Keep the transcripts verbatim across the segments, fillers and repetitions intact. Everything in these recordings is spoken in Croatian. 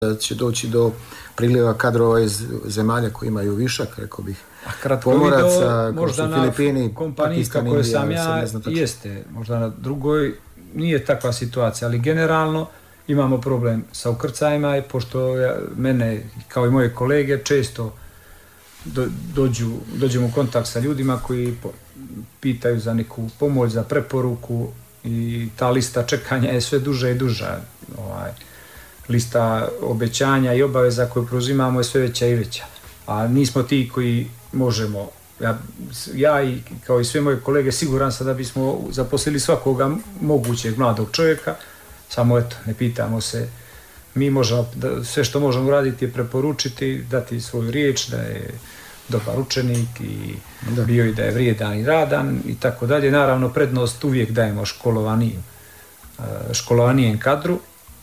da će doći do priljeva kadrova iz zemalja koji imaju višak, rekao bih, pomoraca, kao su Filipini, Pakistan, koje sam ja, jeste, možda na drugoj nije takva situacija, ali generalno imamo problem sa ukrcajima i pošto ja, mene kao i moje kolege često do, dođu, dođemo u kontakt sa ljudima koji po, pitaju za neku pomoć, za preporuku i ta lista čekanja je sve duža i duža. Ovaj, lista obećanja i obaveza koje preuzimamo je sve veća i veća. A nismo ti koji možemo. Ja, ja i kao i sve moje kolege siguran sam da bismo zaposlili svakoga mogućeg mladog čovjeka, samo eto, ne pitamo se. Mi možemo, da, sve što možemo uraditi je preporučiti, dati svoju riječ da je dobar učenik i da. bio i da je vrijedan i radan i tako dalje. Naravno, prednost uvijek dajemo školovanijim, školovanijem kadru,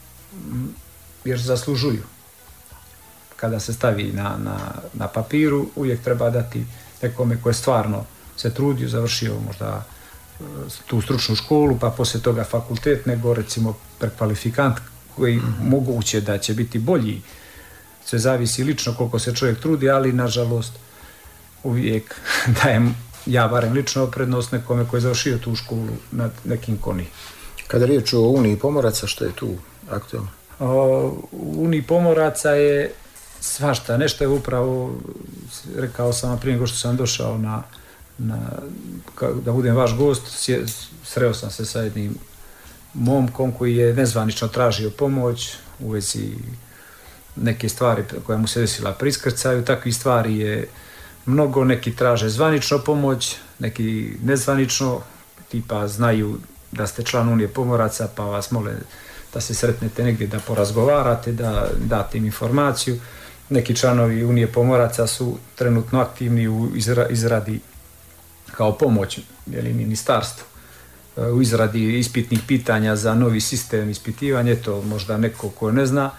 jer zaslužuju. Kada se stavi na, na, na papiru, uvijek treba dati nekome ko je stvarno se trudio, završio možda tu stručnu školu, pa poslije toga fakultet, nego recimo prekvalifikant koji mm-hmm. moguće da će biti bolji. Sve zavisi lično koliko se čovjek trudi, ali nažalost uvijek dajem ja barem lično prednost nekome koji je završio tu školu nad nekim koni. Kada je riječ o Uniji pomoraca, što je tu aktualno? U Uniji pomoraca je svašta, nešto je upravo, rekao sam prije nego što sam došao na, na, da budem vaš gost, sreo sam se sa jednim momkom koji je nezvanično tražio pomoć u vezi neke stvari koja mu se desila pri iskrcaju. Takvih stvari je mnogo, neki traže zvanično pomoć, neki nezvanično, tipa znaju da ste član Unije pomoraca pa vas mole da se sretnete negdje, da porazgovarate, da date im informaciju. Neki članovi Unije pomoraca su trenutno aktivni u izradi kao pomoć jeli, ministarstvu u izradi ispitnih pitanja za novi sistem ispitivanja. To možda neko ko ne zna.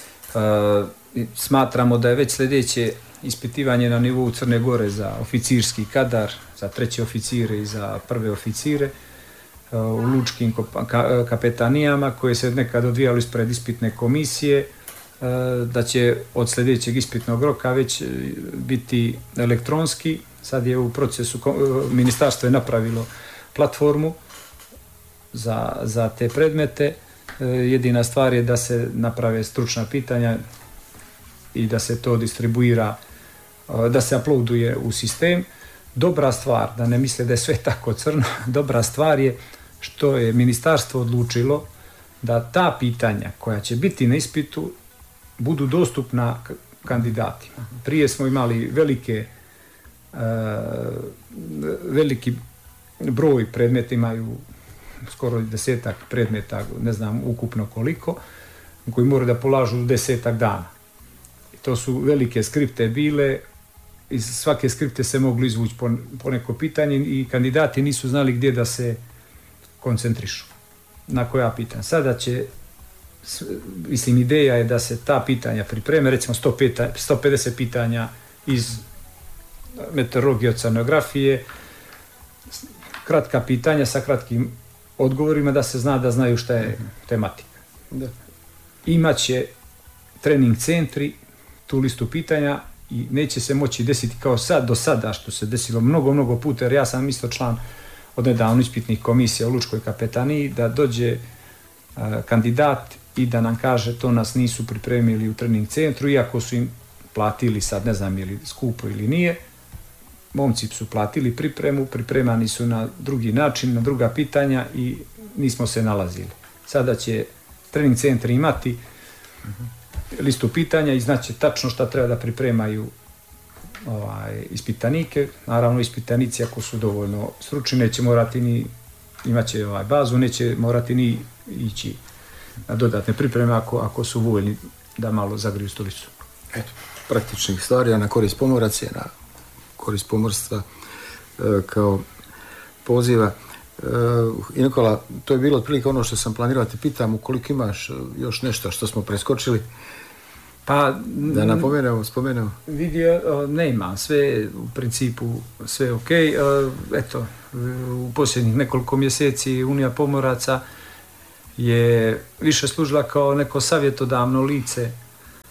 E, smatramo da je već sljedeće ispitivanje na nivou Crne Gore za oficirski kadar, za treće oficire i za prve oficire e, u lučkim kapetanijama koje se nekad odvijali ispred ispitne komisije, e, da će od sljedećeg ispitnog roka već biti elektronski. Sad je u procesu, ministarstvo je napravilo platformu za, za te predmete. E, jedina stvar je da se naprave stručna pitanja i da se to distribuira, da se uploaduje u sistem. Dobra stvar, da ne misle da je sve tako crno, dobra stvar je što je ministarstvo odlučilo da ta pitanja koja će biti na ispitu budu dostupna kandidatima. Prije smo imali velike uh, veliki broj predmeta, imaju skoro desetak predmeta, ne znam ukupno koliko, koji moraju da polažu desetak dana. I to su velike skripte bile, iz svake skripte se moglo izvući po, po neko pitanje i kandidati nisu znali gdje da se koncentrišu, na koja pitanja. Sada će, mislim, ideja je da se ta pitanja pripreme, recimo sto, peta, sto pedeset pitanja iz meteorologije, oceanografije, kratka pitanja sa kratkim odgovorima, da se zna da znaju šta je tematika. Da. Imaće trening centri tu listu pitanja i neće se moći desiti kao sad do sada, što se desilo mnogo, mnogo puta, jer ja sam isto član od nedavno ispitnih komisija u Lučkoj kapetaniji, da dođe uh, kandidat i da nam kaže to nas nisu pripremili u trening centru, iako su im platili, sad ne znam je li skupo ili nije, momci su platili pripremu, pripremani su na drugi način, na druga pitanja i nismo se nalazili. Sada će trening centri imati uh-huh. listu pitanja i znaće tačno šta treba da pripremaju ovaj, ispitanike. Naravno, ispitanici ako su dovoljno stručni, neće morati ni, imaće ovaj, bazu, neće morati ni ići na dodatne pripreme ako, ako su voljni da malo zagriju stolicu. Eto, praktičnih stvari, na korist pomoraca, na korist pomorstva e, kao poziva. E, I Nikola, to je bilo otprilike ono što sam planirao, te pitam ukoliko imaš još nešto što smo preskočili, pa da napomenemo, spomenemo. Vidio, ne imam, sve u principu sve ok. Eto, u posljednjih nekoliko mjeseci Unija pomoraca je više služila kao neko savjetodavno lice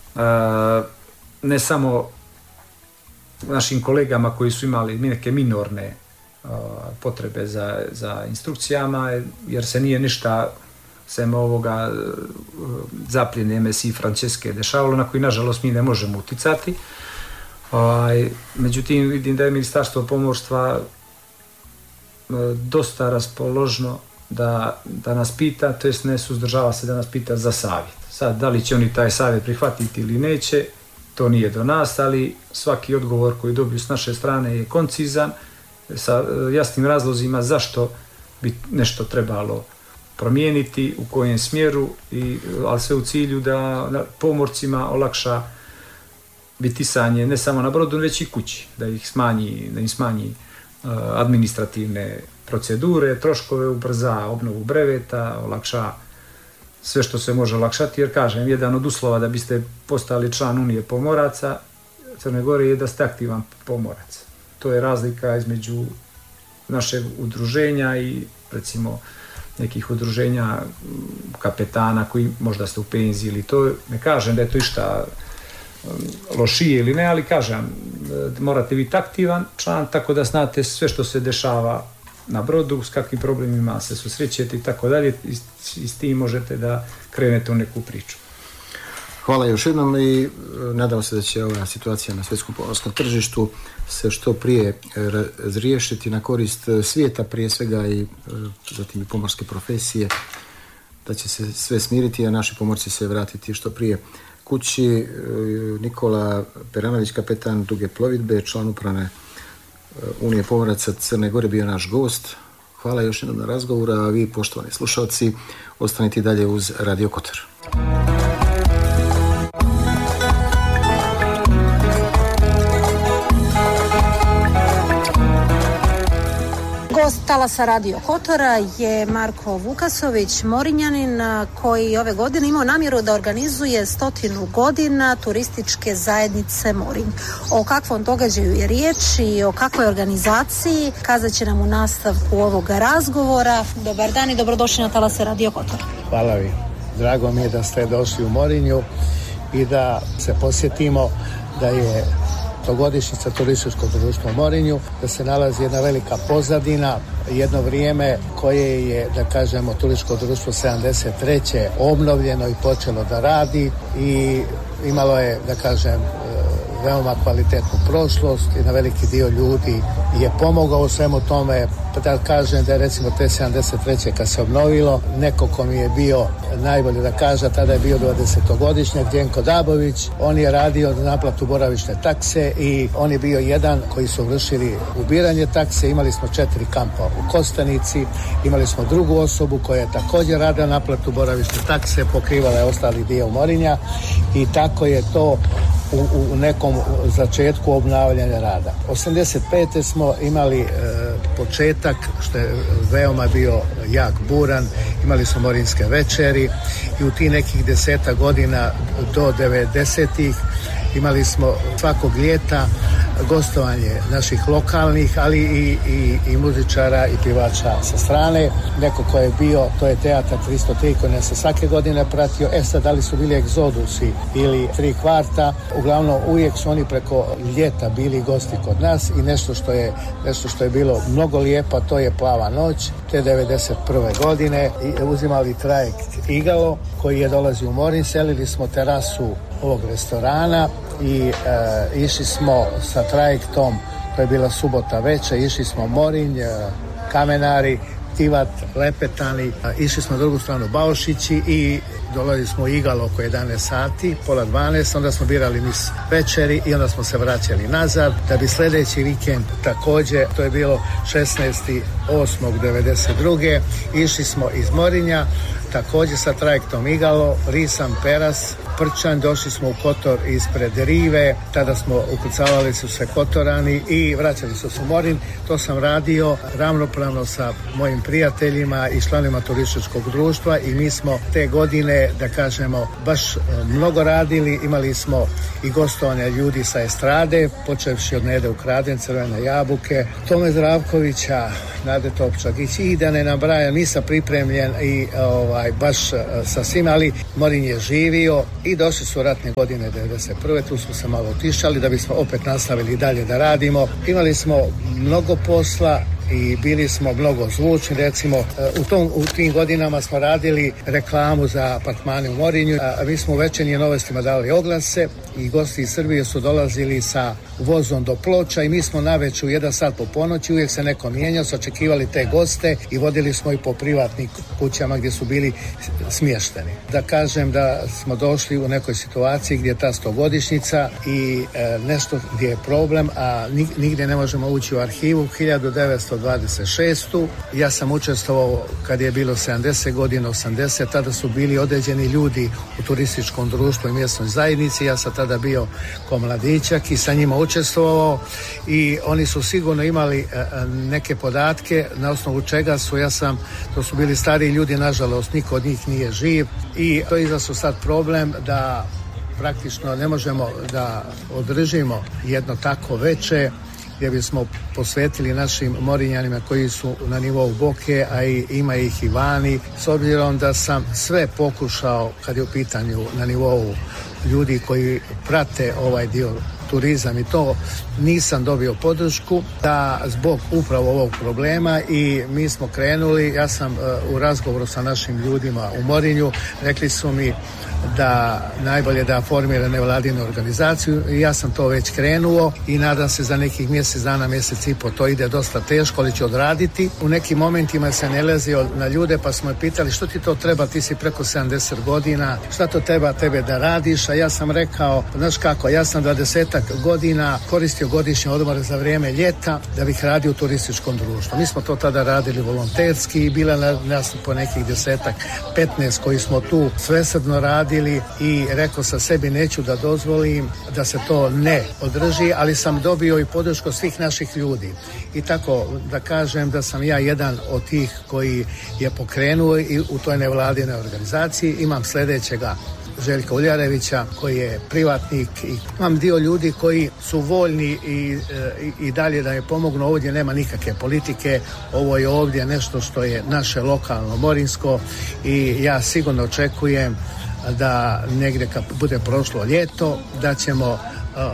ne samo našim kolegama koji su imali neke minorne potrebe za, za instrukcijama, jer se nije ništa sem ovoga zapljene em es i Franceske dešavalo, na koji nažalost mi ne možemo uticati. Međutim, vidim da je Ministarstvo pomorstva dosta raspoložno da, da nas pita, to jest ne suzdržava se da nas pita za savjet. Sad, da li će oni taj savjet prihvatiti ili neće, to nije do nas, ali svaki odgovor koji dobiju s naše strane je koncizan, sa jasnim razlozima zašto bi nešto trebalo promijeniti, u kojem smjeru, i, ali sve u cilju da pomorcima olakša bitisanje ne samo na brodu, već i kući, da ih smanji, da im smanji uh, administrativne procedure, troškove, ubrza obnovu breveta, olakša sve što se može olakšati, jer kažem, jedan od uslova da biste postali član Unije pomoraca Crne Gore je da ste aktivan pomorac. To je razlika između našeg udruženja i recimo nekih udruženja kapetana koji možda ste u penziji ili to, ne kažem da je to išta lošije ili ne, ali kažem, morate biti aktivan član, tako da znate sve što se dešava na brodu, s kakvim problemima se susrećete i tako dalje, i s tim možete da krenete u neku priču. Hvala još jednom i nadam se da će ova situacija na svjetskom pomorskom tržištu se što prije razriješiti na korist svijeta, prije svega i zatim i pomorske profesije, da će se sve smiriti, a naši pomorci se vratiti što prije kući. Nikola Peranović, kapetan Duge plovidbe, član upravne Unije pomoraca Crne Gore, bio naš gost. Hvala još jednom na razgovor, a vi, poštovani slušalci, ostanite dalje uz Radio Kotor. Gost talasa Radio Kotora je Marko Vukasović, Morinjanin, koji ove godine imao namjeru da organizuje stotinu godina turističke zajednice Morinj. O kakvom događaju je riječ i o kakvoj organizaciji kazat će nam u nastavku ovog razgovora. Dobar dan i dobrodošli na talase Radio Kotora. Hvala vi. Drago mi je da ste došli u Morinju i da se posjetimo da je stogodišnjica turističkog društva u Morinju, da se nalazi jedna velika pozadina, jedno vrijeme koje je, da kažemo, turističko društvo sedamdeset treće obnovljeno i počelo da radi i imalo je, da kažem, veoma kvalitetnu prošlost i na veliki dio ljudi je pomogao u svemu tome. Da kažem da je recimo te sedamdeset treće kad se obnovilo, neko ko mi je bio najbolje da kaže, tada je bio dvadesetogodišnjak Djenko Dabović, on je radio na naplatu boravišne takse i on je bio jedan koji su vršili ubiranje takse. Imali smo četiri kampa u Kostanici, imali smo drugu osobu koja je također radila naplatu boravišne takse, pokrivala je ostali dio Morinja i tako je to U, u nekom začetku obnavljanja rada. osamdeset pete smo imali e, početak, što je veoma bio jak buran, imali smo morinske večeri i u tih nekih deseta godina do devedesetih imali smo svakog ljeta gostovanje naših lokalnih, ali i, i, i muzičara i pjevača sa strane. Neko ko je bio, to je Teatar tristo tri koji nas se svake godine pratio. E sad, da li su bili Egzodusi ili Tri kvarta, uglavnom uvijek su oni preko ljeta bili gosti kod nas i nešto što je, nešto što je bilo mnogo lijepo, to je Plava noć, te devedeset prve godine i uzimali trajekt Igalo koji je dolazio u Morinj, selili smo terasu ovog restorana i e, išli smo sa trajektom, to je bila subota večer, išli smo Morinj, e, Kamenari, Tivat, Lepetani, a, išli smo na drugu stranu Baošići i dolazili smo u Igalo oko jedanaest sati, pola dvanaest, onda smo birali mis večeri i onda smo se vraćali nazad, da bi sljedeći vikend također, to je bilo šesnaestog osmog devedeset druge išli smo iz Morinja, također sa trajektom Igalo, Risan, Peras, Prčan, došli smo u Kotor ispred Rive, tada smo ukrcavali su se Kotorani i vraćali su se u Morin. To sam radio ravnopravno sa mojim prijateljima i članovima turističkog društva i mi smo te godine, da kažemo, baš mnogo radili. Imali smo i gostovanja ljudi sa estrade, počevši od Nede Ukraden, Crvene jabuke, Tome Zdravkovića, Nade Topčagić i da ne nabrajam, nisam pripremljen i ovaj, baš sa svim, ali Morin je živio i došli su ratne godine devedeset prve. Tu smo se malo otišali da bismo opet nastavili dalje da radimo. Imali smo mnogo posla i bili smo mnogo zvučni, recimo u, tom, u tim godinama smo radili reklamu za apartmane u Morinju, a mi smo u Večernjim Novostima dali oglase i gosti iz Srbije su dolazili sa vozom do Ploča i mi smo navečer u jedan sat po ponoći, uvijek se neko mijenjao, su očekivali te goste i vodili smo i po privatnim kućama gdje su bili smješteni. Da kažem da smo došli u nekoj situaciji gdje je ta stogodišnjica i e, nešto gdje je problem, a nigdje ne možemo ući u arhivu. hiljadu devetsto dvadeset šestu. Ja sam učestvovao kad je bilo sedamdeset godina, osamdeset, tada su bili određeni ljudi u turističkom društvu i mjesnoj zajednici. Ja sam tada bio ko mladićak i sa njima učestvovao i oni su sigurno imali neke podatke na osnovu čega su, ja sam, to su bili stariji ljudi, nažalost niko od njih nije živ i to je iza su sad problem da praktično ne možemo da održimo jedno tako veče gdje bismo posvetili našim Morinjanima koji su na nivou Boke, a i ima ih i vani. S obzirom da sam sve pokušao kad je u pitanju na nivou ljudi koji prate ovaj dio turizam i to, nisam dobio podršku da zbog upravo ovog problema i mi smo krenuli, ja sam uh, u razgovoru sa našim ljudima u Morinju, rekli su mi da najbolje da formira nevladinu organizaciju i ja sam to već krenuo i nadam se za nekih mjesec dana, mjesec i po, to ide dosta teško, ali će odraditi. U nekim momentima se nalazio na ljude pa smo je pitali što ti to treba, ti si preko sedamdeset godina, šta to treba tebe da radiš, a ja sam rekao, znaš kako, ja sam dvadesetak godina koristio godišnje odmore za vrijeme ljeta da bih radio u turističkom društvu. Mi smo to tada radili volonterski i bila nas po nekih desetak, petnaest koji smo tu svesrdno radili i rekao sa sebi neću da dozvolim da se to ne održi, ali sam dobio i podršku svih naših ljudi. I tako da kažem da sam ja jedan od tih koji je pokrenuo i u toj nevladinoj organizaciji. Imam sljedećega Željka Uljarevića koji je privatnik i imam dio ljudi koji su voljni i, i, i dalje da je pomognu. Ovdje nema nikakve politike, ovo je ovdje nešto što je naše lokalno morinsko i ja sigurno očekujem da negdje kad bude prošlo ljeto da ćemo uh,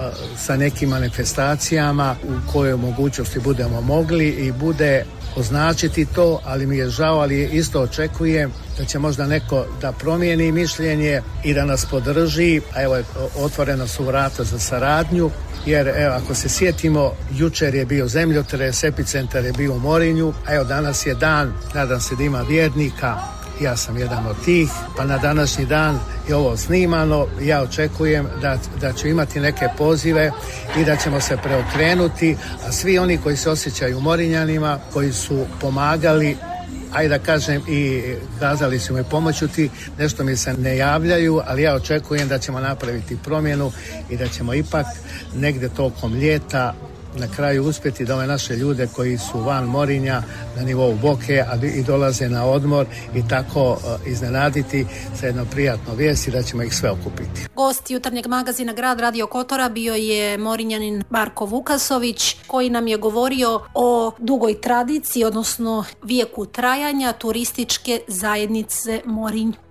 sa nekim manifestacijama u kojoj mogućnosti budemo mogli i bude označiti to, ali mi je žao, ali isto očekujem da će možda neko da promijeni mišljenje i da nas podrži, a evo otvorena su vrata za saradnju, jer evo ako se sjetimo, jučer je bio zemljotres, epicentar je bio u Morinju, a evo danas je dan, nadam se da ima vjernika, ja sam jedan od tih, pa na današnji dan je ovo snimano, ja očekujem da, da ću imati neke pozive i da ćemo se preokrenuti, a svi oni koji se osjećaju Morinjanima, koji su pomagali, ajde da kažem i kazali su mi pomoću ti, nešto mi se ne javljaju, ali ja očekujem da ćemo napraviti promjenu i da ćemo ipak negdje tokom ljeta na kraju uspjeti da ove naše ljude koji su van Morinja na nivou Boke a i dolaze na odmor i tako uh, iznenaditi sa jednom prijatnom vijesti da ćemo ih sve okupiti. Gost jutarnjeg magazina Grad Radio Kotora bio je Morinjanin Marko Vukasović koji nam je govorio o dugoj tradiciji, odnosno vijeku trajanja turističke zajednice Morinj.